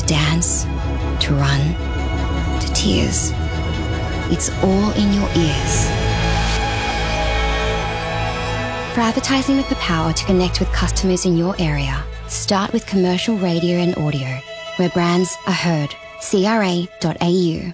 dance, to run, to tears. It's all in your ears. For advertising with the power to connect with customers in your area, start with commercial radio and audio, where brands are heard. CRA.au.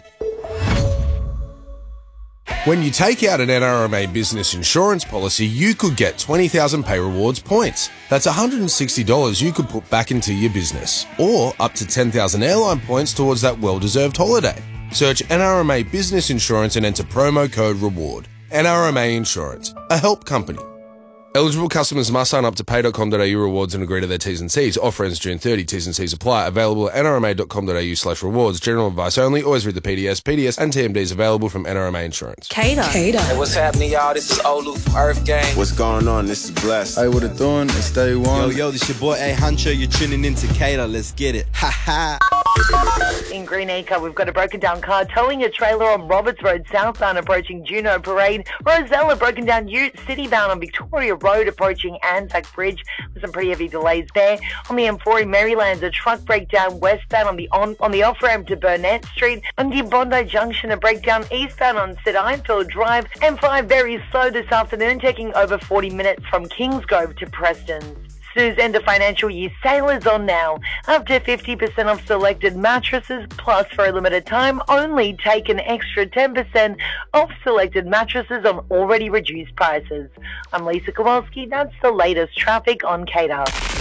When you take out an NRMA business insurance policy, you could get 20,000 Pay Rewards points. That's $160 you could put back into your business, or up to 10,000 airline points towards that well-deserved holiday. Search NRMA Business Insurance and enter promo code REWARD. NRMA Insurance, a help company. Eligible customers must sign up to pay.com.au rewards and agree to their T's and C's. Offer ends June 30. T's and C's apply. Available at nrma.com.au/rewards. General advice only. Always read the PDS. PDS and TMDs available from NRMA Insurance. Kato. Hey, what's happening, y'all? This is Olu from Earth Gang. What's going on? This is Blessed. Hey, what it doing? It's Day One. Yo, this your boy A Huncho. You're tuning into Kato. Let's get it. Ha ha. In Greenacre, we've got a broken down car towing a trailer on Roberts Road southbound approaching Juno Parade. Rosella broken down Ute citybound on Victoria Road approaching Anzac Bridge with some pretty heavy delays there. On the M4 in Maryland, a truck breakdown westbound on the off-ramp to Burnett Street. On the Bondi Junction, a breakdown eastbound on St. Ifield Drive. M5 very slow this afternoon, taking over 40 minutes from Kingsgrove to Preston. Sue's end of financial year sale is on now. Up to 50% off selected mattresses, plus for a limited time, only take an extra 10% off selected mattresses on already reduced prices. I'm Lisa Kowalski. That's the latest traffic on KDAR.